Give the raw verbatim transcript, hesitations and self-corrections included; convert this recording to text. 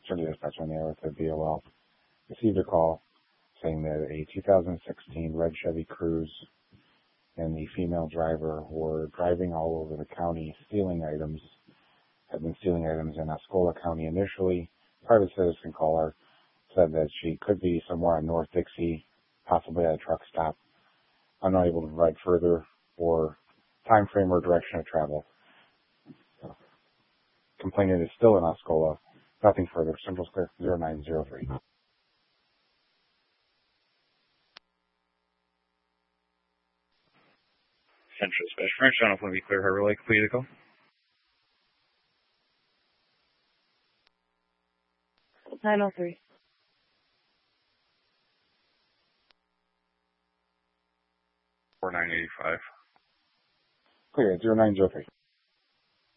Central Dispatch on the air with the B O L. Received a call saying that a two thousand sixteen red Chevy Cruze and the female driver were driving all over the county stealing items, had been stealing items in Osceola County initially. Private citizen caller said that she could be somewhere on North Dixie, possibly at a truck stop, unable to provide further or time frame or direction of travel. So, complainant is still in Osceola. Nothing further. Central's clear. zero nine zero three. Central Dispatch. French, I don't know if we'll be clear. Harbor Lake, please go. nine oh three. four nine eight five. Clear. zero nine zero three.